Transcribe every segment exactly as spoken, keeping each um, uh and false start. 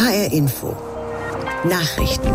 H R Info. Nachrichten.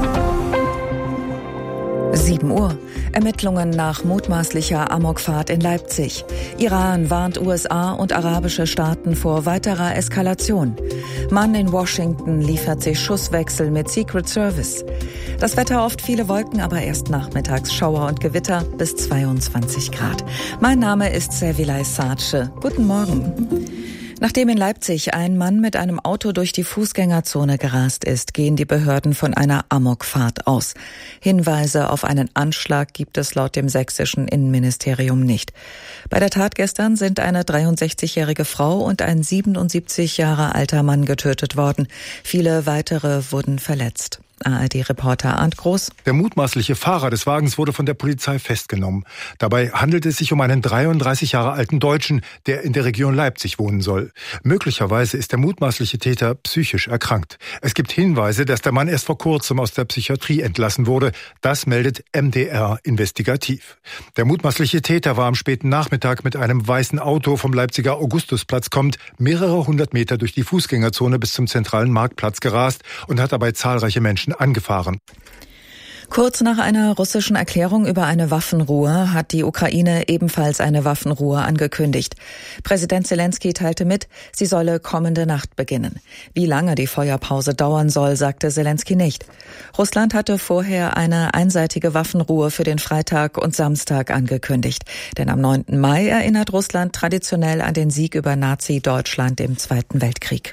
sieben Uhr. Ermittlungen nach mutmaßlicher Amokfahrt in Leipzig. Iran warnt U S A und arabische Staaten vor weiterer Eskalation. Mann in Washington liefert sich Schusswechsel mit Secret Service. Das Wetter oft viele Wolken, aber erst nachmittags Schauer und Gewitter bis zweiundzwanzig Grad. Mein Name ist Servilay Sace. Guten Morgen. Nachdem in Leipzig ein Mann mit einem Auto durch die Fußgängerzone gerast ist, gehen die Behörden von einer Amokfahrt aus. Hinweise auf einen Anschlag gibt es laut dem sächsischen Innenministerium nicht. Bei der Tat gestern sind eine dreiundsechzigjährige Frau und ein siebenundsiebzig Jahre alter Mann getötet worden. Viele weitere wurden verletzt. A R D-Reporter Arndt Groß. Der mutmaßliche Fahrer des Wagens wurde von der Polizei festgenommen. Dabei handelt es sich um einen dreiunddreißig Jahre alten Deutschen, der in der Region Leipzig wohnen soll. Möglicherweise ist der mutmaßliche Täter psychisch erkrankt. Es gibt Hinweise, dass der Mann erst vor kurzem aus der Psychiatrie entlassen wurde. Das meldet M D R investigativ. Der mutmaßliche Täter war am späten Nachmittag mit einem weißen Auto vom Leipziger Augustusplatz kommend mehrere hundert Meter durch die Fußgängerzone bis zum zentralen Marktplatz gerast und hat dabei zahlreiche Menschen angefahren. Kurz nach einer russischen Erklärung über eine Waffenruhe hat die Ukraine ebenfalls eine Waffenruhe angekündigt. Präsident Zelensky teilte mit, sie solle kommende Nacht beginnen. Wie lange die Feuerpause dauern soll, sagte Zelensky nicht. Russland hatte vorher eine einseitige Waffenruhe für den Freitag und Samstag angekündigt. Denn am neunten Mai erinnert Russland traditionell an den Sieg über Nazi-Deutschland im Zweiten Weltkrieg.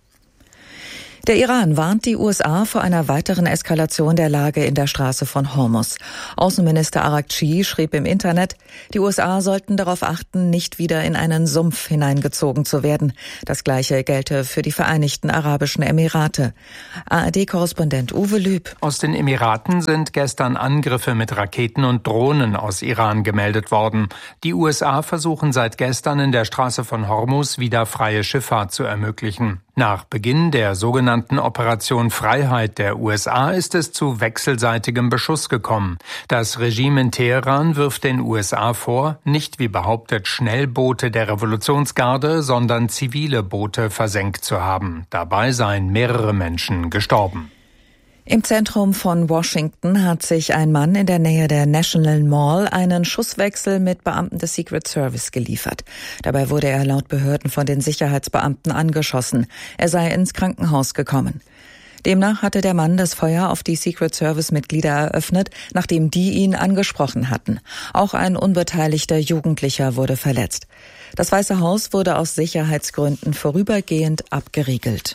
Der Iran warnt die U S A vor einer weiteren Eskalation der Lage in der Straße von Hormuz. Außenminister Araghchi schrieb im Internet, die U S A sollten darauf achten, nicht wieder in einen Sumpf hineingezogen zu werden. Das Gleiche gelte für die Vereinigten Arabischen Emirate. A R D-Korrespondent Uwe Lüb. Aus den Emiraten sind gestern Angriffe mit Raketen und Drohnen aus Iran gemeldet worden. Die U S A versuchen seit gestern in der Straße von Hormuz wieder freie Schifffahrt zu ermöglichen. Nach Beginn der sogenannten Operation Freiheit der U S A ist es zu wechselseitigem Beschuss gekommen. Das Regime in Teheran wirft den U S A vor, nicht wie behauptet Schnellboote der Revolutionsgarde, sondern zivile Boote versenkt zu haben. Dabei seien mehrere Menschen gestorben. Im Zentrum von Washington hat sich ein Mann in der Nähe der National Mall einen Schusswechsel mit Beamten des Secret Service geliefert. Dabei wurde er laut Behörden von den Sicherheitsbeamten angeschossen. Er sei ins Krankenhaus gekommen. Demnach hatte der Mann das Feuer auf die Secret Service-Mitglieder eröffnet, nachdem die ihn angesprochen hatten. Auch ein unbeteiligter Jugendlicher wurde verletzt. Das Weiße Haus wurde aus Sicherheitsgründen vorübergehend abgeriegelt.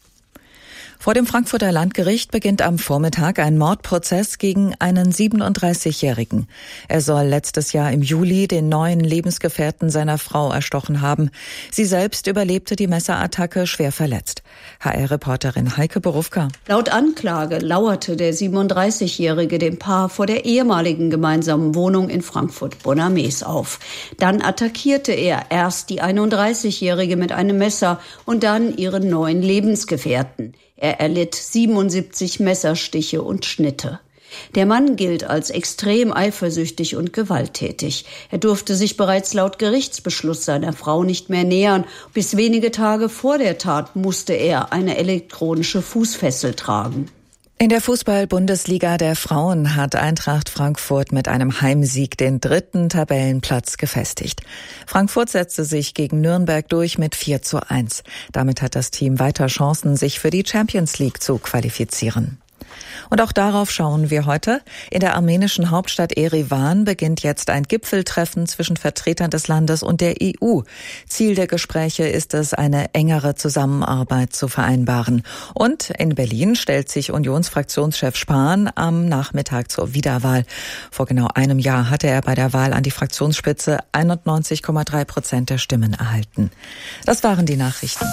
Vor dem Frankfurter Landgericht beginnt am Vormittag ein Mordprozess gegen einen siebenunddreißigjährigen. Er soll letztes Jahr im Juli den neuen Lebensgefährten seiner Frau erstochen haben. Sie selbst überlebte die Messerattacke schwer verletzt. H R-Reporterin Heike Borufka. Laut Anklage lauerte der siebenunddreißigjährige dem Paar vor der ehemaligen gemeinsamen Wohnung in Frankfurt-Bonnermees auf. Dann attackierte er erst die einunddreißigjährige mit einem Messer und dann ihren neuen Lebensgefährten. Er erlitt siebenundsiebzig Messerstiche und Schnitte. Der Mann gilt als extrem eifersüchtig und gewalttätig. Er durfte sich bereits laut Gerichtsbeschluss seiner Frau nicht mehr nähern. Bis wenige Tage vor der Tat musste er eine elektronische Fußfessel tragen. In der Fußball-Bundesliga der Frauen hat Eintracht Frankfurt mit einem Heimsieg den dritten Tabellenplatz gefestigt. Frankfurt setzte sich gegen Nürnberg durch mit vier zu eins. Damit hat das Team weiter Chancen, sich für die Champions League zu qualifizieren. Und auch darauf schauen wir heute. In der armenischen Hauptstadt Erivan beginnt jetzt ein Gipfeltreffen zwischen Vertretern des Landes und der E U. Ziel der Gespräche ist es, eine engere Zusammenarbeit zu vereinbaren. Und in Berlin stellt sich Unionsfraktionschef Spahn am Nachmittag zur Wiederwahl. Vor genau einem Jahr hatte er bei der Wahl an die Fraktionsspitze einundneunzig Komma drei Prozent der Stimmen erhalten. Das waren die Nachrichten.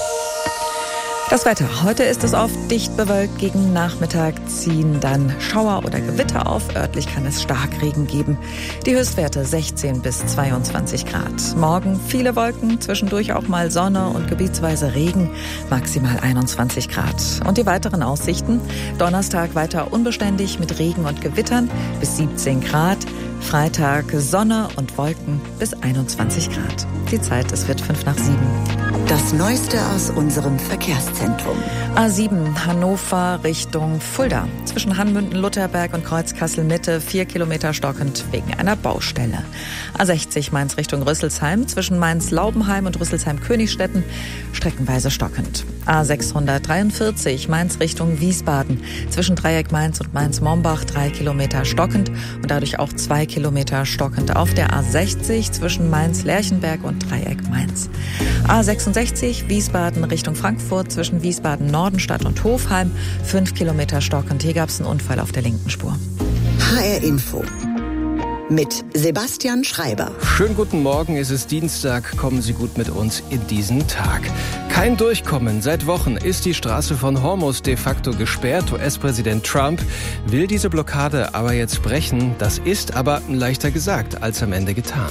Das Wetter. Heute ist es oft dicht bewölkt. Gegen Nachmittag ziehen dann Schauer oder Gewitter auf. Örtlich kann es Starkregen geben. Die Höchstwerte sechzehn bis zweiundzwanzig Grad. Morgen viele Wolken, zwischendurch auch mal Sonne und gebietsweise Regen. Maximal einundzwanzig Grad. Und die weiteren Aussichten. Donnerstag weiter unbeständig mit Regen und Gewittern bis siebzehn Grad. Freitag Sonne und Wolken bis einundzwanzig Grad. Die Zeit, es wird fünf nach sieben. Das Neueste aus unserem Verkehrszentrum. A sieben Hannover Richtung Fulda. Zwischen Hanmünden-Lutherberg und Kreuzkassel-Mitte vier Kilometer stockend wegen einer Baustelle. A sechzig Mainz Richtung Rüsselsheim. Zwischen Mainz-Laubenheim und Rüsselsheim-Königstetten streckenweise stockend. A sechshundertdreiundvierzig Mainz Richtung Wiesbaden. Zwischen Dreieck Mainz und Mainz-Mombach drei Kilometer stockend und dadurch auch zwei Kilometer stockend auf der A sechzig zwischen Mainz-Lerchenberg und Dreieck Mainz. A sechsundsechzig Wiesbaden Richtung Frankfurt zwischen Wiesbaden Nordenstadt und Hofheim fünf Kilometer stockend. Hier gab es einen Unfall auf der linken Spur. H R Info mit Sebastian Schreiber. Schönen guten Morgen, es ist Dienstag. Kommen Sie gut mit uns in diesen Tag. Kein Durchkommen. Seit Wochen ist die Straße von Hormuz de facto gesperrt. U S-Präsident Trump will diese Blockade aber jetzt brechen. Das ist aber leichter gesagt als am Ende getan.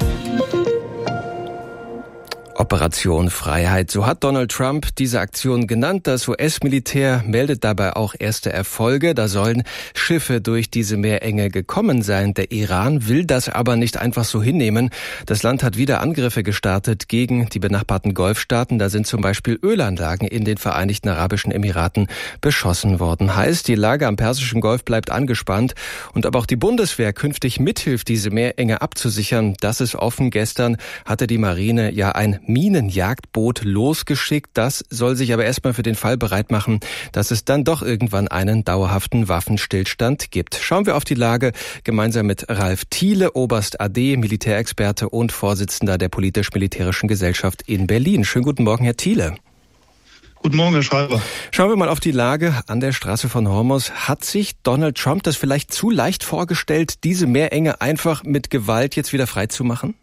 Operation Freiheit. So hat Donald Trump diese Aktion genannt. Das U S-Militär meldet dabei auch erste Erfolge. Da sollen Schiffe durch diese Meerenge gekommen sein. Der Iran will das aber nicht einfach so hinnehmen. Das Land hat wieder Angriffe gestartet gegen die benachbarten Golfstaaten. Da sind zum Beispiel Ölanlagen in den Vereinigten Arabischen Emiraten beschossen worden. Heißt, die Lage am Persischen Golf bleibt angespannt. Und ob auch die Bundeswehr künftig mithilft, diese Meerenge abzusichern, das ist offen. Gestern hatte die Marine ja ein Minenjagdboot losgeschickt. Das soll sich aber erstmal für den Fall bereit machen, dass es dann doch irgendwann einen dauerhaften Waffenstillstand gibt. Schauen wir auf die Lage gemeinsam mit Ralf Thiele, Oberst A D, Militärexperte und Vorsitzender der Politisch-Militärischen Gesellschaft in Berlin. Schönen guten Morgen, Herr Thiele. Guten Morgen, Herr Schreiber. Schauen wir mal auf die Lage an der Straße von Hormuz. Hat sich Donald Trump das vielleicht zu leicht vorgestellt, diese Meerenge einfach mit Gewalt jetzt wieder freizumachen?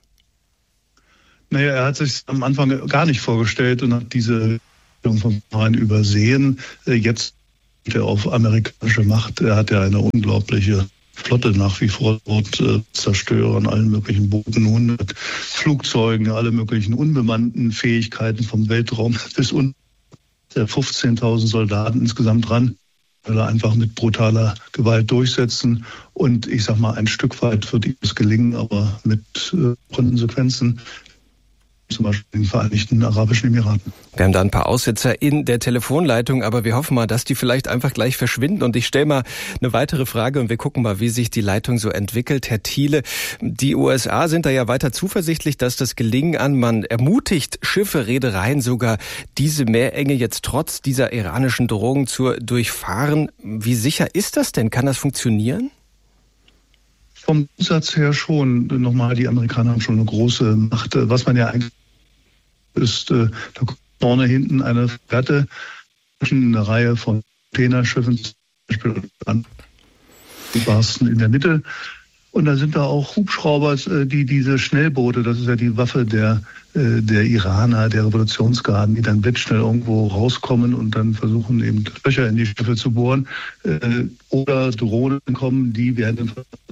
Naja, er hat sich am Anfang gar nicht vorgestellt und hat diese von vornherein übersehen. Jetzt geht er auf amerikanische Macht. Er hat ja eine unglaubliche Flotte nach wie vor dort, äh, Zerstörern, allen möglichen Booten, hundert Flugzeugen, alle möglichen unbemannten Fähigkeiten vom Weltraum bis unten fünfzehntausend Soldaten insgesamt ran, will er einfach mit brutaler Gewalt durchsetzen. Und ich sag mal, ein Stück weit wird ihm es gelingen, aber mit äh, Konsequenzen, zum Beispiel in den Vereinigten Arabischen Emiraten. Wir haben da ein paar Aussetzer in der Telefonleitung, aber wir hoffen mal, dass die vielleicht einfach gleich verschwinden. Und ich stelle mal eine weitere Frage und wir gucken mal, wie sich die Leitung so entwickelt. Herr Thiele, die U S A sind da ja weiter zuversichtlich, dass das gelingen kann. Man ermutigt Schiffe, Reedereien sogar, diese Meerenge jetzt trotz dieser iranischen Drohung zu durchfahren. Wie sicher ist das denn? Kann das funktionieren? Vom Grundsatz her schon. Nochmal, die Amerikaner haben schon eine große Macht. Was man ja eigentlich ist, da kommt vorne hinten eine Fregatte, eine Reihe von Containerschiffen, zum Beispiel an die Barsten in der Mitte. Und da sind da auch Hubschrauber, die diese Schnellboote, das ist ja die Waffe der, der Iraner, der Revolutionsgarden, die dann blitzschnell irgendwo rauskommen und dann versuchen eben Löcher in die Schiffe zu bohren. Oder Drohnen kommen, die werden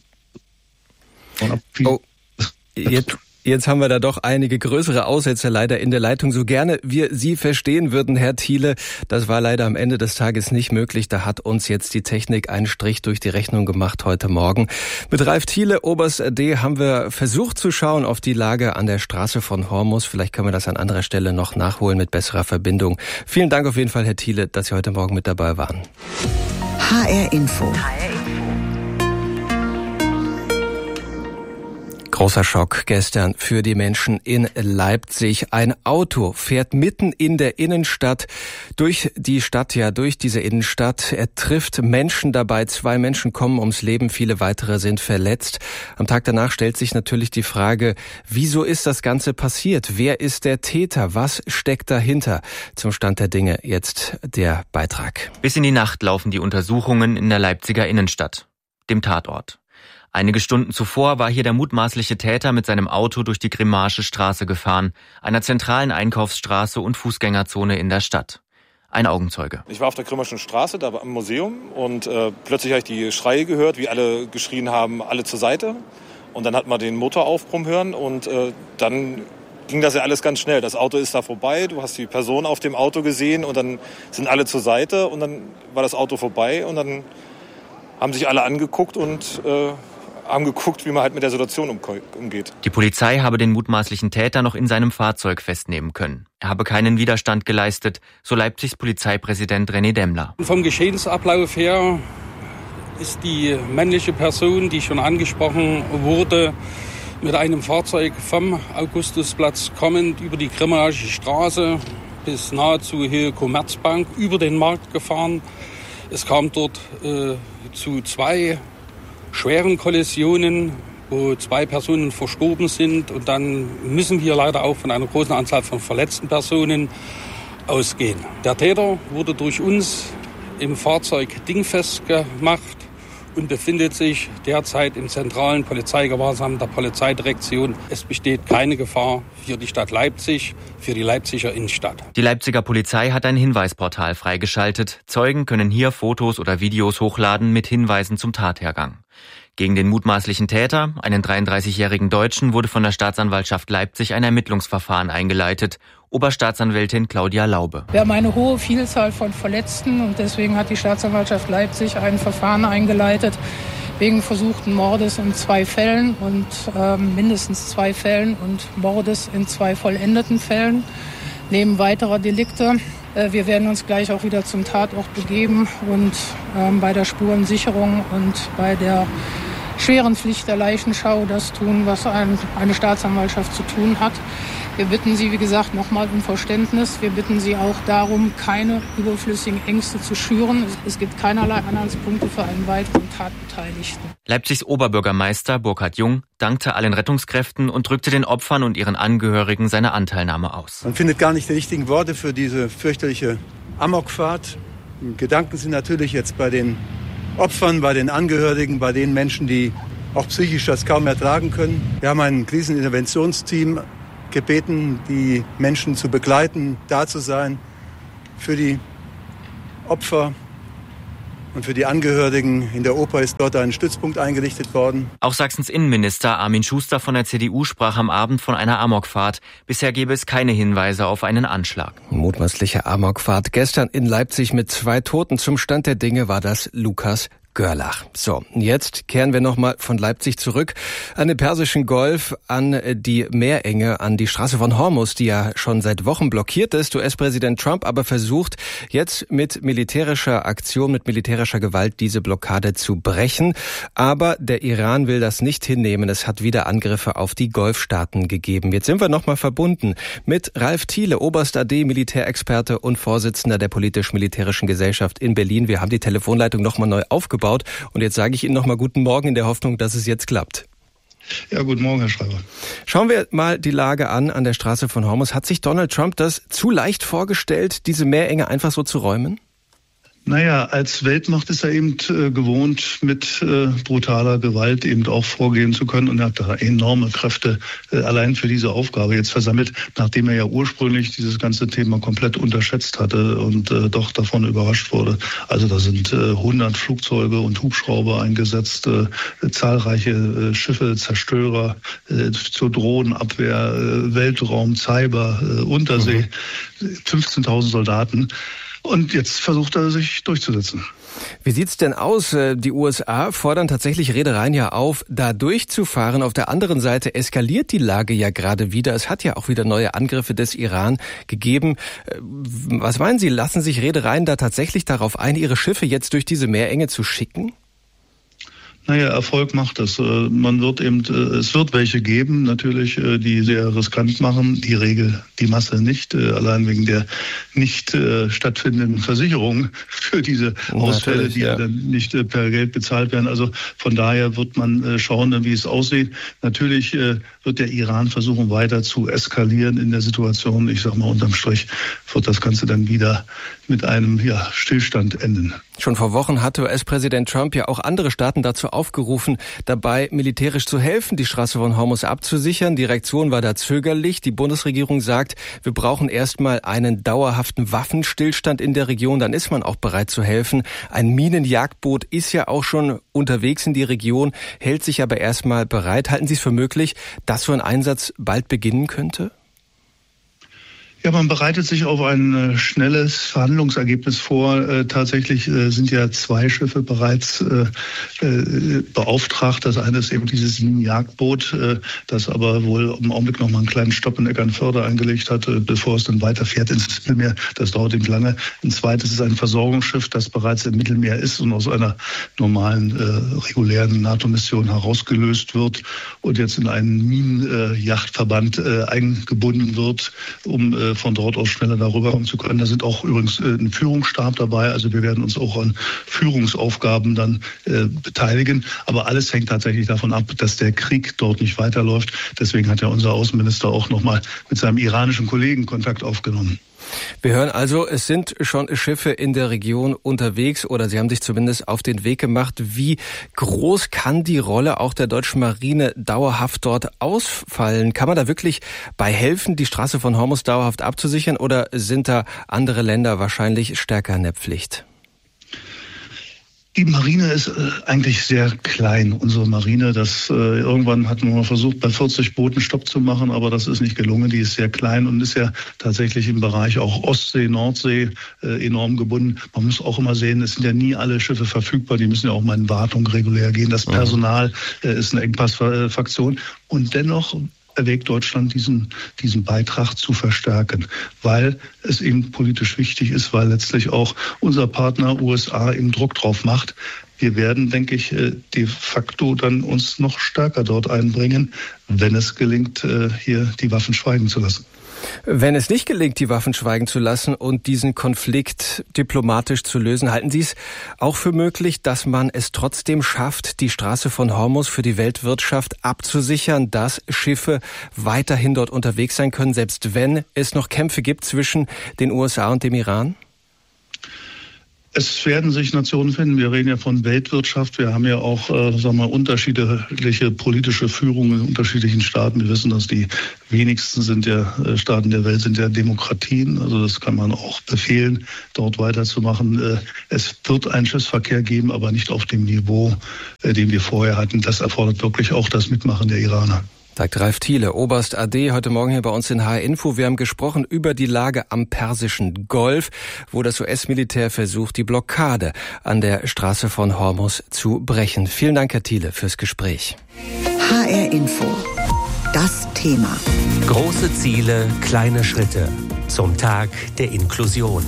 Oh, jetzt, jetzt haben wir da doch einige größere Aussetzer leider in der Leitung. So gerne wir Sie verstehen würden, Herr Thiele, das war leider am Ende des Tages nicht möglich. Da hat uns jetzt die Technik einen Strich durch die Rechnung gemacht heute Morgen. Mit Ralf Thiele, Oberst A D, haben wir versucht zu schauen auf die Lage an der Straße von Hormuz. Vielleicht können wir das an anderer Stelle noch nachholen mit besserer Verbindung. Vielen Dank auf jeden Fall, Herr Thiele, dass Sie heute Morgen mit dabei waren. H R Info. Großer Schock gestern für die Menschen in Leipzig. Ein Auto fährt mitten in der Innenstadt durch die Stadt, ja durch diese Innenstadt. Er trifft Menschen dabei. Zwei Menschen kommen ums Leben, viele weitere sind verletzt. Am Tag danach stellt sich natürlich die Frage, wieso ist das Ganze passiert? Wer ist der Täter? Was steckt dahinter? Zum Stand der Dinge jetzt der Beitrag. Bis in die Nacht laufen die Untersuchungen in der Leipziger Innenstadt, dem Tatort. Einige Stunden zuvor war hier der mutmaßliche Täter mit seinem Auto durch die Grimmaische Straße gefahren, einer zentralen Einkaufsstraße und Fußgängerzone in der Stadt. Ein Augenzeuge. Ich war auf der Grimmaischen Straße, da am Museum, und äh, plötzlich habe ich die Schreie gehört, wie alle geschrien haben, alle zur Seite. Und dann hat man den Motor aufbrummen hören und äh, dann ging das ja alles ganz schnell. Das Auto ist da vorbei, du hast die Person auf dem Auto gesehen und dann sind alle zur Seite und dann war das Auto vorbei und dann haben sich alle angeguckt und äh, haben geguckt, wie man halt mit der Situation umgeht. Die Polizei habe den mutmaßlichen Täter noch in seinem Fahrzeug festnehmen können. Er habe keinen Widerstand geleistet, so Leipzigs Polizeipräsident René Demmler. Vom Geschehensablauf her ist die männliche Person, die schon angesprochen wurde, mit einem Fahrzeug vom Augustusplatz kommend über die Grimmaische Straße bis nahezu Höhe Commerzbank über den Markt gefahren. Es kam dort äh, zu zwei schweren Kollisionen, wo zwei Personen verstorben sind. Und dann müssen wir leider auch von einer großen Anzahl von verletzten Personen ausgehen. Der Täter wurde durch uns im Fahrzeug dingfest gemacht und befindet sich derzeit im zentralen Polizeigewahrsam der Polizeidirektion. Es besteht keine Gefahr für die Stadt Leipzig, für die Leipziger Innenstadt. Die Leipziger Polizei hat ein Hinweisportal freigeschaltet. Zeugen können hier Fotos oder Videos hochladen mit Hinweisen zum Tathergang. Gegen den mutmaßlichen Täter, einen dreiunddreißigjährigen Deutschen, wurde von der Staatsanwaltschaft Leipzig ein Ermittlungsverfahren eingeleitet. Oberstaatsanwältin Claudia Laube. Wir haben eine hohe Vielzahl von Verletzten und deswegen hat die Staatsanwaltschaft Leipzig ein Verfahren eingeleitet wegen versuchten Mordes in zwei Fällen und äh, mindestens zwei Fällen und Mordes in zwei vollendeten Fällen neben weiterer Delikte. Äh, wir werden uns gleich auch wieder zum Tatort begeben und äh, bei der Spurensicherung und bei der schweren Pflicht der Leichenschau das tun, was ein, eine Staatsanwaltschaft zu tun hat. Wir bitten Sie, wie gesagt, nochmal um Verständnis. Wir bitten Sie auch darum, keine überflüssigen Ängste zu schüren. Es gibt keinerlei Anhaltspunkte für einen weiteren Tatbeteiligten. Leipzigs Oberbürgermeister Burkhard Jung dankte allen Rettungskräften und drückte den Opfern und ihren Angehörigen seine Anteilnahme aus. Man findet gar nicht die richtigen Worte für diese fürchterliche Amokfahrt. Gedanken sind natürlich jetzt bei den Opfern, bei den Angehörigen, bei den Menschen, die auch psychisch das kaum ertragen können. Wir haben ein Kriseninterventionsteam gebeten, die Menschen zu begleiten, da zu sein für die Opfer und für die Angehörigen. In der Oper ist dort ein Stützpunkt eingerichtet worden. Auch Sachsens Innenminister Armin Schuster von der C D U sprach am Abend von einer Amokfahrt. Bisher gäbe es keine Hinweise auf einen Anschlag. Mutmaßliche Amokfahrt gestern in Leipzig mit zwei Toten. Zum Stand der Dinge war das Lukas Görlach. So, jetzt kehren wir nochmal von Leipzig zurück an den Persischen Golf, an die Meerenge, an die Straße von Hormuz, die ja schon seit Wochen blockiert ist. U S-Präsident Trump aber versucht jetzt mit militärischer Aktion, mit militärischer Gewalt diese Blockade zu brechen. Aber der Iran will das nicht hinnehmen. Es hat wieder Angriffe auf die Golfstaaten gegeben. Jetzt sind wir nochmal verbunden mit Ralf Thiele, Oberst A D, Militärexperte und Vorsitzender der Politisch-Militärischen Gesellschaft in Berlin. Wir haben die Telefonleitung nochmal neu aufgebaut. Und jetzt sage ich Ihnen nochmal guten Morgen in der Hoffnung, dass es jetzt klappt. Ja, guten Morgen, Herr Schreiber. Schauen wir mal die Lage an an der Straße von Hormuz. Hat sich Donald Trump das zu leicht vorgestellt, diese Meerenge einfach so zu räumen? Naja, als Weltmacht ist er eben äh, gewohnt, mit äh, brutaler Gewalt eben auch vorgehen zu können und er hat da enorme Kräfte äh, allein für diese Aufgabe jetzt versammelt, nachdem er ja ursprünglich dieses ganze Thema komplett unterschätzt hatte und äh, doch davon überrascht wurde. Also da sind äh, hundert Flugzeuge und Hubschrauber eingesetzt, äh, zahlreiche äh, Schiffe, Zerstörer äh, zur Drohnenabwehr, äh, Weltraum, Cyber, äh, Untersee, mhm. fünfzehntausend Soldaten. Und jetzt versucht er, sich durchzusetzen. Wie sieht's denn aus? Die U S A fordern tatsächlich Reedereien ja auf, da durchzufahren. Auf der anderen Seite eskaliert die Lage ja gerade wieder. Es hat ja auch wieder neue Angriffe des Iran gegeben. Was meinen Sie, lassen sich Reedereien da tatsächlich darauf ein, ihre Schiffe jetzt durch diese Meerenge zu schicken? Naja, Erfolg macht das. Man wird eben, es wird welche geben, natürlich, die sehr riskant machen. Die Regel, die Masse nicht, allein wegen der nicht stattfindenden Versicherung für diese Ausfälle, natürlich, die ja dann nicht per Geld bezahlt werden. Also von daher wird man schauen, wie es aussieht. Natürlich wird der Iran versuchen, weiter zu eskalieren in der Situation. Ich sage mal, unterm Strich wird das Ganze dann wieder mit einem ja, Stillstand enden. Schon vor Wochen hatte U S-Präsident Trump ja auch andere Staaten dazu aufgerufen, dabei militärisch zu helfen, die Straße von Hormuz abzusichern. Die Reaktion war da zögerlich. Die Bundesregierung sagt, wir brauchen erstmal einen dauerhaften Waffenstillstand in der Region, dann ist man auch bereit zu helfen. Ein Minenjagdboot ist ja auch schon unterwegs in die Region, hält sich aber erstmal bereit. Halten Sie es für möglich, dass so ein Einsatz bald beginnen könnte? Ja, man bereitet sich auf ein äh, schnelles Verhandlungsergebnis vor. Äh, tatsächlich äh, sind ja zwei Schiffe bereits äh, äh, beauftragt. Das eine ist eben dieses Jagdboot, äh, das aber wohl im Augenblick noch mal einen kleinen Stopp in Eckernförde eingelegt hat, äh, bevor es dann weiterfährt ins Mittelmeer. Das dauert eben lange. Ein zweites ist ein Versorgungsschiff, das bereits im Mittelmeer ist und aus einer normalen, äh, regulären NATO-Mission herausgelöst wird und jetzt in einen Minenjachtverband äh, eingebunden wird, um äh, von dort aus schneller darüber kommen zu können. Da sind auch übrigens äh, ein Führungsstab dabei. Also wir werden uns auch an Führungsaufgaben dann äh, beteiligen. Aber alles hängt tatsächlich davon ab, dass der Krieg dort nicht weiterläuft. Deswegen hat ja unser Außenminister auch nochmal mit seinem iranischen Kollegen Kontakt aufgenommen. Wir hören also, es sind schon Schiffe in der Region unterwegs oder sie haben sich zumindest auf den Weg gemacht. Wie groß kann die Rolle auch der deutschen Marine dauerhaft dort ausfallen? Kann man da wirklich bei helfen, die Straße von Hormuz dauerhaft abzusichern oder sind da andere Länder wahrscheinlich stärker in der Pflicht? Die Marine ist äh, eigentlich sehr klein, unsere Marine. Das, äh, irgendwann hatten wir mal versucht, bei vierzig Booten Stopp zu machen, aber das ist nicht gelungen. Die ist sehr klein und ist ja tatsächlich im Bereich auch Ostsee, Nordsee äh, enorm gebunden. Man muss auch immer sehen, es sind ja nie alle Schiffe verfügbar. Die müssen ja auch mal in Wartung regulär gehen. Das Personal äh, ist eine Engpassfaktion. Und dennoch erwägt Deutschland, diesen, diesen Beitrag zu verstärken, weil es eben politisch wichtig ist, weil letztlich auch unser Partner U S A eben Druck drauf macht. Wir werden, denke ich, de facto dann uns noch stärker dort einbringen, wenn es gelingt, hier die Waffen schweigen zu lassen. Wenn es nicht gelingt, die Waffen schweigen zu lassen und diesen Konflikt diplomatisch zu lösen, halten Sie es auch für möglich, dass man es trotzdem schafft, die Straße von Hormuz für die Weltwirtschaft abzusichern, dass Schiffe weiterhin dort unterwegs sein können, selbst wenn es noch Kämpfe gibt zwischen den U S A und dem Iran? Es werden sich Nationen finden. Wir reden ja von Weltwirtschaft. Wir haben ja auch, äh, sagen wir mal, unterschiedliche politische Führung in unterschiedlichen Staaten. Wir wissen, dass die wenigsten sind ja äh, Staaten der Welt sind ja Demokratien. Also das kann man auch befehlen, dort weiterzumachen. Äh, es wird einen Schiffsverkehr geben, aber nicht auf dem Niveau, äh, den wir vorher hatten. Das erfordert wirklich auch das Mitmachen der Iraner. Sagt Ralf Thiele, Oberst A D, heute Morgen hier bei uns in H R Info. Wir haben gesprochen über die Lage am Persischen Golf, wo das U S-Militär versucht, die Blockade an der Straße von Hormuz zu brechen. Vielen Dank, Herr Thiele, fürs Gespräch. H R Info. Das Thema. Große Ziele, kleine Schritte zum Tag der Inklusion.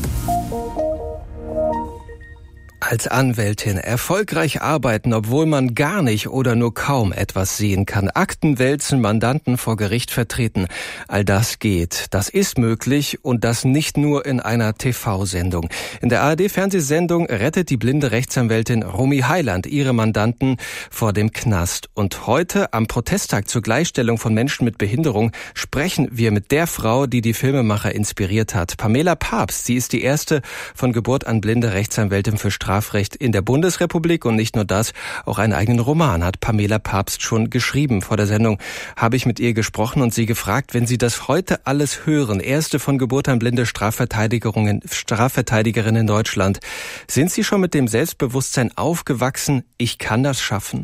Als Anwältin erfolgreich arbeiten, obwohl man gar nicht oder nur kaum etwas sehen kann. Akten wälzen, Mandanten vor Gericht vertreten. All das geht. Das ist möglich und das nicht nur in einer T V-Sendung. In der A R D-Fernsehsendung rettet die blinde Rechtsanwältin Romy Heiland ihre Mandanten vor dem Knast. Und heute am Protesttag zur Gleichstellung von Menschen mit Behinderung sprechen wir mit der Frau, die die Filmemacher inspiriert hat. Pamela Papst. Sie ist die erste von Geburt an blinde Rechtsanwältin für Strafrecht in der Bundesrepublik und nicht nur das, auch einen eigenen Roman hat Pamela Papst schon geschrieben. Vor der Sendung habe ich mit ihr gesprochen und sie gefragt, wenn Sie das heute alles hören, erste von Geburt an blinde Strafverteidigerinnen, Strafverteidigerin in Deutschland, sind Sie schon mit dem Selbstbewusstsein aufgewachsen, ich kann das schaffen?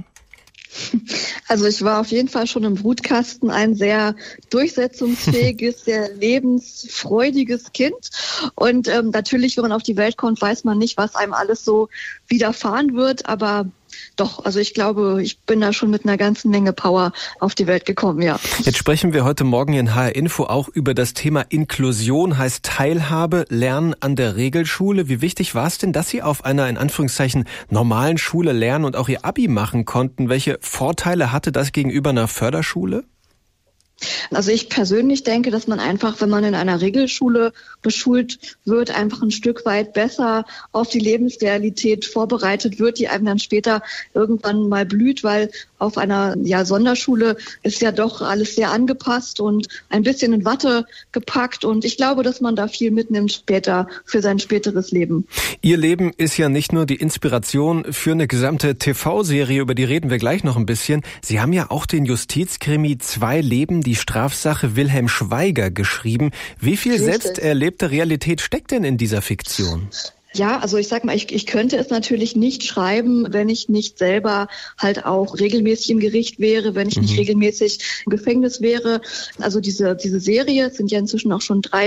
Also ich war auf jeden Fall schon im Brutkasten ein sehr durchsetzungsfähiges, sehr lebensfreudiges Kind. Und ähm, natürlich, wenn man auf die Welt kommt, weiß man nicht, was einem alles so widerfahren wird. Aber doch, also ich glaube, ich bin da schon mit einer ganzen Menge Power auf die Welt gekommen, ja. Jetzt sprechen wir heute Morgen in H R Info auch über das Thema Inklusion, heißt Teilhabe, Lernen an der Regelschule. Wie wichtig war es denn, dass Sie auf einer, in Anführungszeichen, normalen Schule lernen und auch Ihr Abi machen konnten? Welche Vorteile hatte das gegenüber einer Förderschule? Also ich persönlich denke, dass man einfach, wenn man in einer Regelschule beschult wird, einfach ein Stück weit besser auf die Lebensrealität vorbereitet wird, die einem dann später irgendwann mal blüht, weil auf einer ja, Sonderschule ist ja doch alles sehr angepasst und ein bisschen in Watte gepackt. Und ich glaube, dass man da viel mitnimmt später für sein späteres Leben. Ihr Leben ist ja nicht nur die Inspiration für eine gesamte T V-Serie, über die reden wir gleich noch ein bisschen. Sie haben ja auch den Justizkrimi Zwei Leben, die Strafsache Wilhelm Schweiger geschrieben. Wie viel Richtig. selbst erlebte Realität steckt denn in dieser Fiktion? Ja, also ich sag mal, ich, ich könnte es natürlich nicht schreiben, wenn ich nicht selber halt auch regelmäßig im Gericht wäre, wenn ich mhm. nicht regelmäßig im Gefängnis wäre. Also diese diese Serie, es sind ja inzwischen auch schon drei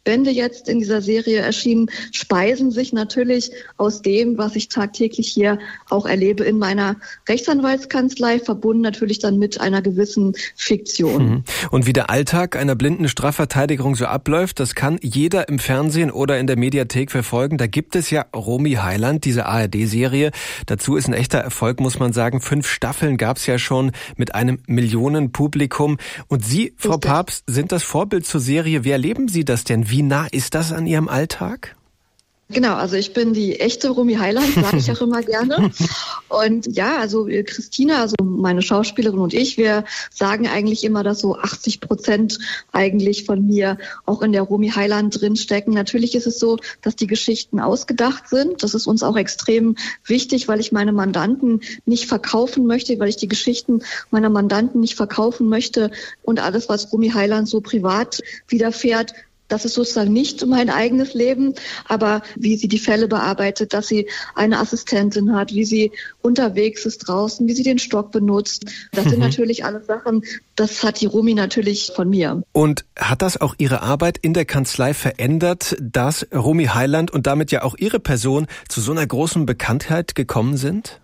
Bände jetzt in dieser Serie erschienen, speisen sich natürlich aus dem, was ich tagtäglich hier auch erlebe in meiner Rechtsanwaltskanzlei, verbunden natürlich dann mit einer gewissen Fiktion. Und wie der Alltag einer blinden Strafverteidigung so abläuft, das kann jeder im Fernsehen oder in der Mediathek verfolgen. Da gibt es ja Romy Heiland, diese A R D-Serie. Dazu ist ein echter Erfolg, muss man sagen. Fünf Staffeln gab es ja schon mit einem Millionenpublikum. Und Sie, Frau Richtig. Papst, sind das Vorbild zur Serie. Wie erleben Sie das denn? Wie nah ist das an Ihrem Alltag? Genau, also ich bin die echte Romy Heiland, sage ich auch immer gerne. Und ja, also Christina, also meine Schauspielerin und ich, wir sagen eigentlich immer, dass so achtzig Prozent eigentlich von mir auch in der Romy Heiland drinstecken. Natürlich ist es so, dass die Geschichten ausgedacht sind. Das ist uns auch extrem wichtig, weil ich meine Mandanten nicht verkaufen möchte, weil ich die Geschichten meiner Mandanten nicht verkaufen möchte. Und alles, was Romy Heiland so privat widerfährt, das ist sozusagen nicht mein eigenes Leben, aber wie sie die Fälle bearbeitet, dass sie eine Assistentin hat, wie sie unterwegs ist draußen, wie sie den Stock benutzt. Das mhm. sind natürlich alles Sachen, das hat die Romy natürlich von mir. Und hat das auch Ihre Arbeit in der Kanzlei verändert, dass Romy Heiland und damit ja auch Ihre Person zu so einer großen Bekanntheit gekommen sind?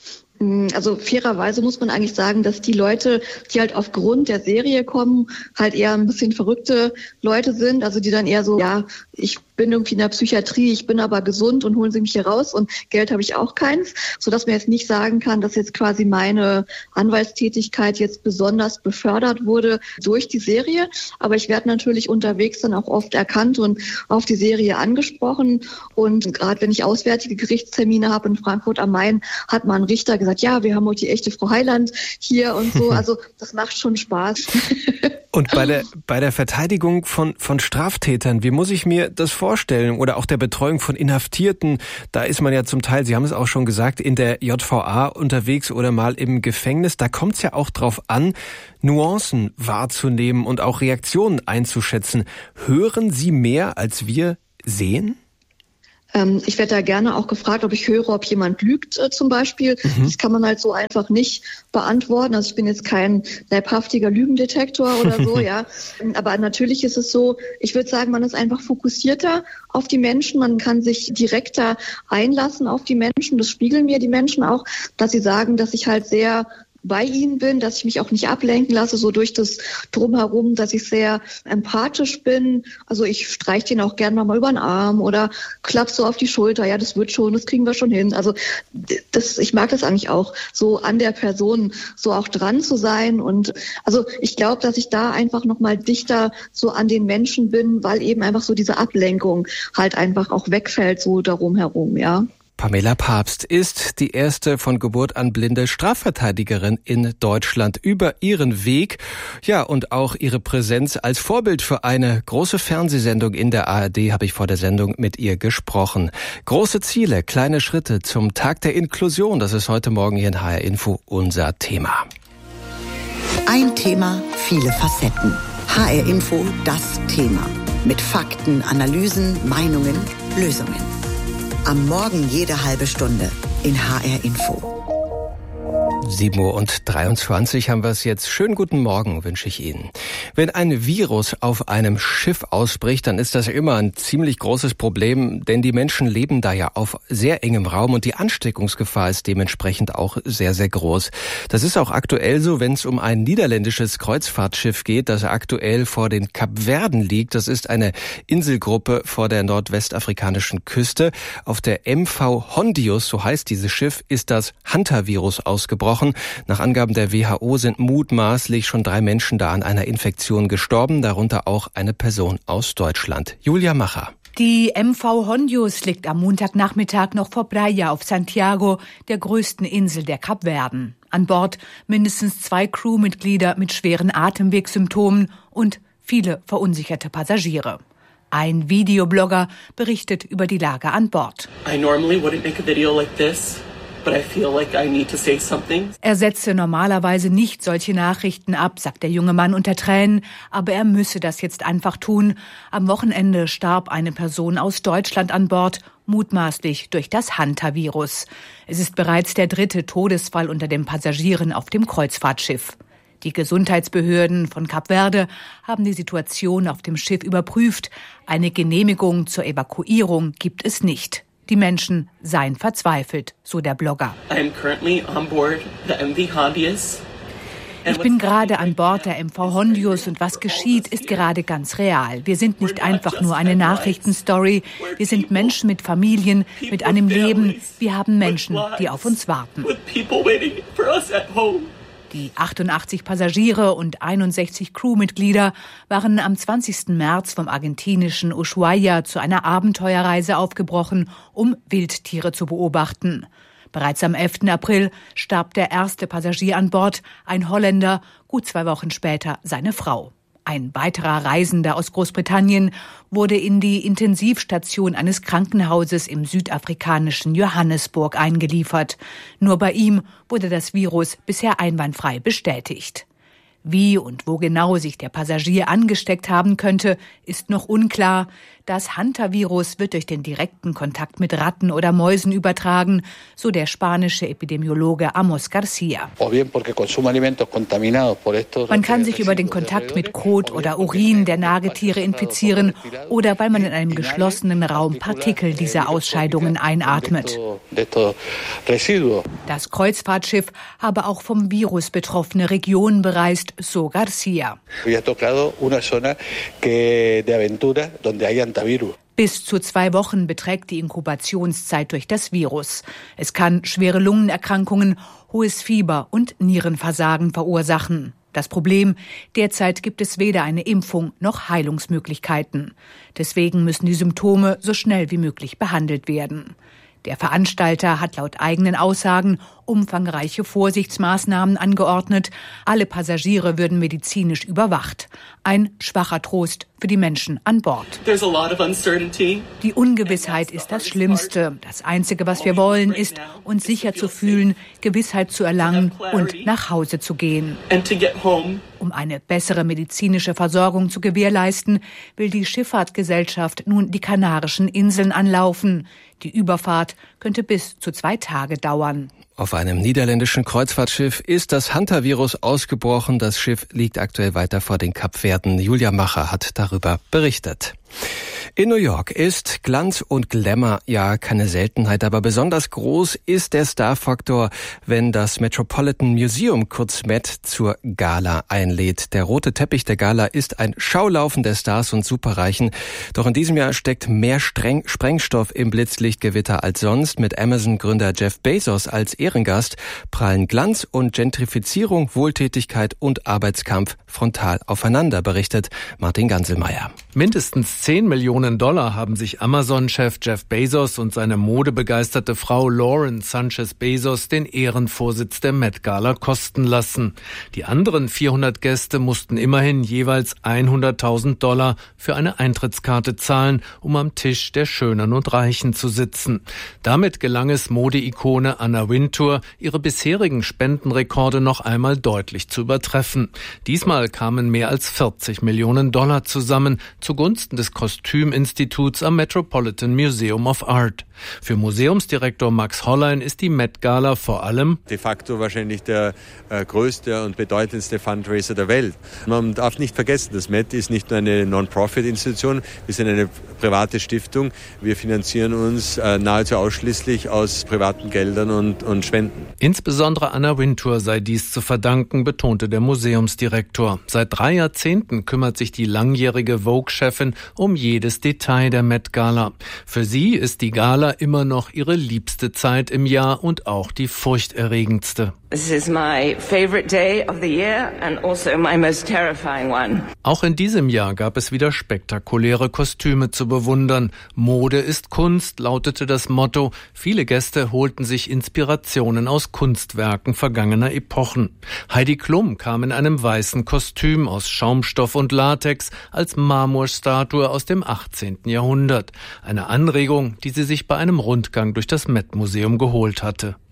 Also fairerweise muss man eigentlich sagen, dass die Leute, die halt aufgrund der Serie kommen, halt eher ein bisschen verrückte Leute sind. Also die dann eher so, ja, ich bin irgendwie in der Psychiatrie, ich bin aber gesund und holen Sie mich hier raus und Geld habe ich auch keins. Sodass man jetzt nicht sagen kann, dass jetzt quasi meine Anwaltstätigkeit jetzt besonders befördert wurde durch die Serie. Aber ich werde natürlich unterwegs dann auch oft erkannt und auf die Serie angesprochen. Und gerade wenn ich auswärtige Gerichtstermine habe in Frankfurt am Main, hat mal ein Richter gesagt, ja, wir haben heute die echte Frau Heiland hier und so. Also das macht schon Spaß. Und bei der, bei der Verteidigung von, von Straftätern, wie muss ich mir das vorstellen? Oder auch der Betreuung von Inhaftierten, da ist man ja zum Teil, Sie haben es auch schon gesagt, in der J V A unterwegs oder mal im Gefängnis. Da kommt es ja auch drauf an, Nuancen wahrzunehmen und auch Reaktionen einzuschätzen. Hören Sie mehr, als wir sehen? Ich werde da gerne auch gefragt, ob ich höre, ob jemand lügt äh, zum Beispiel. Mhm. Das kann man halt so einfach nicht beantworten. Also ich bin jetzt kein leibhaftiger Lügendetektor oder so, ja. Aber natürlich ist es so, ich würde sagen, man ist einfach fokussierter auf die Menschen. Man kann sich direkter einlassen auf die Menschen. Das spiegeln mir die Menschen auch, dass sie sagen, dass ich halt sehr bei ihnen bin, dass ich mich auch nicht ablenken lasse, so durch das Drumherum, dass ich sehr empathisch bin. Also ich streiche den auch gerne mal über den Arm oder klapp so auf die Schulter. Ja, das wird schon, das kriegen wir schon hin. Also das, ich mag das eigentlich auch, so an der Person so auch dran zu sein. Und also ich glaube, dass ich da einfach noch mal dichter so an den Menschen bin, weil eben einfach so diese Ablenkung halt einfach auch wegfällt so darum herum, ja. Pamela Papst ist die erste von Geburt an blinde Strafverteidigerin in Deutschland. Über ihren Weg, ja, und auch ihre Präsenz als Vorbild für eine große Fernsehsendung in der A R D habe ich vor der Sendung mit ihr gesprochen. Große Ziele, kleine Schritte zum Tag der Inklusion. Das ist heute Morgen hier in H R Info unser Thema. Ein Thema, viele Facetten. H R Info, das Thema. Mit Fakten, Analysen, Meinungen, Lösungen. Am Morgen jede halbe Stunde in H R Info. sieben Uhr dreiundzwanzig haben wir es jetzt. Schönen guten Morgen wünsche ich Ihnen. Wenn ein Virus auf einem Schiff ausbricht, dann ist das immer ein ziemlich großes Problem, denn die Menschen leben da ja auf sehr engem Raum und die Ansteckungsgefahr ist dementsprechend auch sehr, sehr groß. Das ist auch aktuell so, wenn es um ein niederländisches Kreuzfahrtschiff geht, das aktuell vor den Kapverden liegt. Das ist eine Inselgruppe vor der nordwestafrikanischen Küste. Auf der M V Hondius, so heißt dieses Schiff, ist das Hantavirus ausgebrochen. Nach Angaben der W H O sind mutmaßlich schon drei Menschen da an einer Infektion gestorben, darunter auch eine Person aus Deutschland. Julia Macher. Die M V Hondius liegt am Montagnachmittag noch vor Praia auf Santiago, der größten Insel der Kapverden. An Bord mindestens zwei Crewmitglieder mit schweren Atemwegssymptomen und viele verunsicherte Passagiere. Ein Videoblogger berichtet über die Lage an Bord. I normally wouldn't make a video like this. But I feel like I need to say something. Er setze normalerweise nicht solche Nachrichten ab, sagt der junge Mann unter Tränen, aber er müsse das jetzt einfach tun. Am Wochenende starb eine Person aus Deutschland an Bord, mutmaßlich durch das Hantavirus. Es ist bereits der dritte Todesfall unter den Passagieren auf dem Kreuzfahrtschiff. Die Gesundheitsbehörden von Kap Verde haben die Situation auf dem Schiff überprüft. Eine Genehmigung zur Evakuierung gibt es nicht. Die Menschen seien verzweifelt, so der Blogger. Ich bin gerade an Bord der M V Hondius und was geschieht, ist gerade ganz real. Wir sind nicht einfach nur eine Nachrichtenstory. Wir sind Menschen mit Familien, mit einem Leben. Wir haben Menschen, die auf uns warten. Die achtundachtzig Passagiere und einundsechzig Crewmitglieder waren am zwanzigsten März vom argentinischen Ushuaia zu einer Abenteuerreise aufgebrochen, um Wildtiere zu beobachten. Bereits am elften April starb der erste Passagier an Bord, ein Holländer, gut zwei Wochen später seine Frau. Ein weiterer Reisender aus Großbritannien wurde in die Intensivstation eines Krankenhauses im südafrikanischen Johannesburg eingeliefert. Nur bei ihm wurde das Virus bisher einwandfrei bestätigt. Wie und wo genau sich der Passagier angesteckt haben könnte, ist noch unklar. Das Hantavirus wird durch den direkten Kontakt mit Ratten oder Mäusen übertragen, so der spanische Epidemiologe Amos Garcia. Man kann sich über den Kontakt mit Kot oder Urin der Nagetiere infizieren oder weil man in einem geschlossenen Raum Partikel dieser Ausscheidungen einatmet. Das Kreuzfahrtschiff habe auch vom Virus betroffene Regionen bereist, so Garcia. Bis zu zwei Wochen beträgt die Inkubationszeit durch das Virus. Es kann schwere Lungenerkrankungen, hohes Fieber und Nierenversagen verursachen. Das Problem, derzeit gibt es weder eine Impfung noch Heilungsmöglichkeiten. Deswegen müssen die Symptome so schnell wie möglich behandelt werden. Der Veranstalter hat laut eigenen Aussagen umfangreiche Vorsichtsmaßnahmen angeordnet. Alle Passagiere würden medizinisch überwacht. Ein schwacher Trost für die Menschen an Bord. Die Ungewissheit ist das Schlimmste. Das Einzige, was wir wollen, ist, uns sicher zu fühlen, Gewissheit zu erlangen und nach Hause zu gehen. Um eine bessere medizinische Versorgung zu gewährleisten, will die Schifffahrtgesellschaft nun die Kanarischen Inseln anlaufen. Die Überfahrt könnte bis zu zwei Tage dauern. Auf einem niederländischen Kreuzfahrtschiff ist das Hantavirus ausgebrochen. Das Schiff liegt aktuell weiter vor den Kapverden. Julia Macher hat darüber berichtet. In New York ist Glanz und Glamour ja keine Seltenheit, aber besonders groß ist der Starfaktor, wenn das Metropolitan Museum, kurz Met, zur Gala einlädt. Der rote Teppich der Gala ist ein Schaulaufen der Stars und Superreichen. Doch in diesem Jahr steckt mehr Streng- Sprengstoff im Blitzlichtgewitter als sonst. Mit Amazon-Gründer Jeff Bezos als Ehrengast prallen Glanz und Gentrifizierung, Wohltätigkeit und Arbeitskampf frontal aufeinander, berichtet Martin Ganselmeier. Mindestens zehn Millionen Dollar haben sich Amazon-Chef Jeff Bezos und seine modebegeisterte Frau Lauren Sanchez Bezos den Ehrenvorsitz der Met Gala kosten lassen. Die anderen vierhundert Gäste mussten immerhin jeweils hunderttausend Dollar für eine Eintrittskarte zahlen, um am Tisch der Schönen und Reichen zu sitzen. Damit gelang es Modeikone Anna Wintour, ihre bisherigen Spendenrekorde noch einmal deutlich zu übertreffen. Diesmal kamen mehr als vierzig Millionen Dollar zusammen, zugunsten des Kostüminstituts am Metropolitan Museum of Art. Für Museumsdirektor Max Hollein ist die Met Gala vor allem de facto wahrscheinlich der äh, größte und bedeutendste Fundraiser der Welt. Man darf nicht vergessen, das Met ist nicht nur eine Non-Profit-Institution, wir sind eine private Stiftung. Wir finanzieren uns äh, nahezu ausschließlich aus privaten Geldern und, und Spenden. Insbesondere Anna Wintour sei dies zu verdanken, betonte der Museumsdirektor. Seit drei Jahrzehnten kümmert sich die langjährige Vogue-Chefin um jedes Detail der Met Gala. Für sie ist die Gala immer noch ihre liebste Zeit im Jahr und auch die furchterregendste. This is my favorite day of the year and also my most terrifying one. Auch in diesem Jahr gab es wieder spektakuläre Kostüme zu bewundern. Mode ist Kunst, lautete das Motto. Viele Gäste holten sich Inspirationen aus Kunstwerken vergangener Epochen. Heidi Klum kam in einem weißen Kostüm aus Schaumstoff und Latex als Marmorstatue aus dem achtzehnten Jahrhundert. Eine Anregung, die sie sich bei einem Rundgang durch das Met-Museum geholt hatte.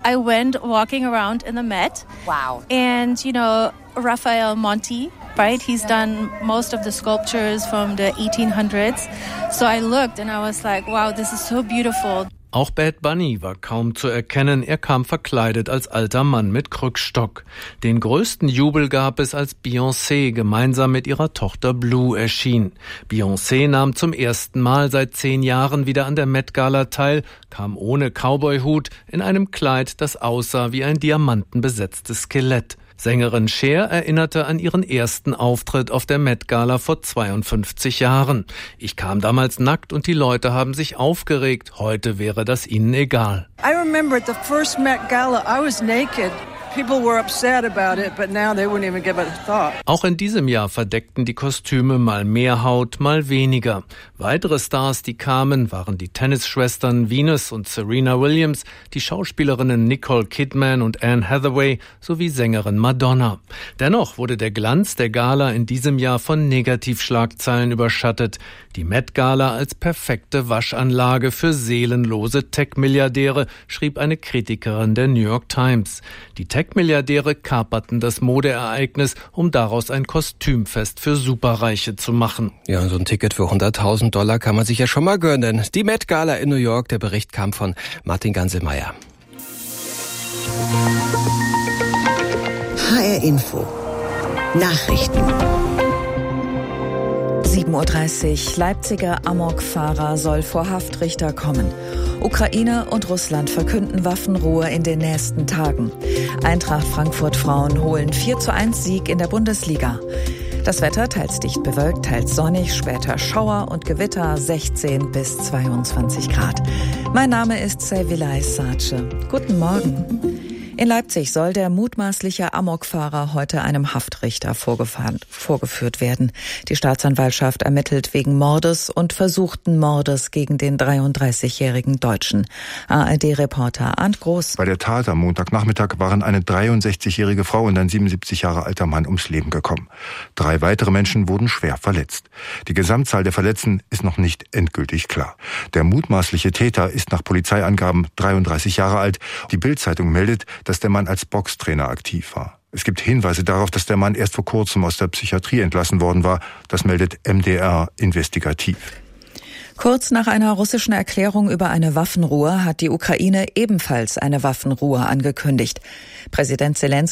I went walking around in the Met. Wow. And, you know, Raphael Monti, right? He's done most of the sculptures from the eighteen hundreds. So I looked and I was like, wow, this is so beautiful. Auch Bad Bunny war kaum zu erkennen. Er kam verkleidet als alter Mann mit Krückstock. Den größten Jubel gab es, als Beyoncé gemeinsam mit ihrer Tochter Blue erschien. Beyoncé nahm zum ersten Mal seit zehn Jahren wieder an der Met-Gala teil, kam ohne Cowboyhut in einem Kleid, das aussah wie ein diamantenbesetztes Skelett. Sängerin Cher erinnerte an ihren ersten Auftritt auf der Met-Gala vor zweiundfünfzig Jahren. Ich kam damals nackt und die Leute haben sich aufgeregt. Heute wäre das ihnen egal. I remember at the first Met Gala, I was naked. People were upset about it, but now they wouldn't even give it a thought. Auch in diesem Jahr verdeckten die Kostüme mal mehr Haut, mal weniger. Weitere Stars, die kamen, waren die Tennisschwestern Venus und Serena Williams, die Schauspielerinnen Nicole Kidman und Anne Hathaway sowie Sängerin Madonna. Dennoch wurde der Glanz der Gala in diesem Jahr von Negativschlagzeilen überschattet. Die Met-Gala als perfekte Waschanlage für seelenlose Tech-Milliardäre, schrieb eine Kritikerin der New York Times. Die Tech-Milliardäre kaperten das Modeereignis, um daraus ein Kostümfest für Superreiche zu machen. Ja, so ein Ticket für hunderttausend Dollar kann man sich ja schon mal gönnen. Die Met-Gala in New York, der Bericht kam von Martin Ganselmeier. H R Info Nachrichten. sieben Uhr dreißig. Leipziger Amokfahrer soll vor Haftrichter kommen. Ukraine und Russland verkünden Waffenruhe in den nächsten Tagen. Eintracht Frankfurt Frauen holen vier zu eins Sieg in der Bundesliga. Das Wetter teils dicht bewölkt, teils sonnig, später Schauer und Gewitter, sechzehn bis zweiundzwanzig Grad. Mein Name ist Sevilay Sace. Guten Morgen. In Leipzig soll der mutmaßliche Amokfahrer heute einem Haftrichter vorgefahren, vorgeführt werden. Die Staatsanwaltschaft ermittelt wegen Mordes und versuchten Mordes gegen den dreiunddreißigjährigen Deutschen. A R D-Reporter Arndt Groß. Bei der Tat am Montagnachmittag waren eine dreiundsechzigjährige Frau und ein siebenundsiebzig Jahre alter Mann ums Leben gekommen. Drei weitere Menschen wurden schwer verletzt. Die Gesamtzahl der Verletzten ist noch nicht endgültig klar. Der mutmaßliche Täter ist nach Polizeiangaben dreiunddreißig Jahre alt. Die Bild-Zeitung meldet, dass der Mann als Boxtrainer aktiv war. Es gibt Hinweise darauf, dass der Mann erst vor kurzem aus der Psychiatrie entlassen worden war. Das meldet M D R investigativ. Kurz nach einer russischen Erklärung über eine Waffenruhe hat die Ukraine ebenfalls eine Waffenruhe angekündigt. Präsident Zelensky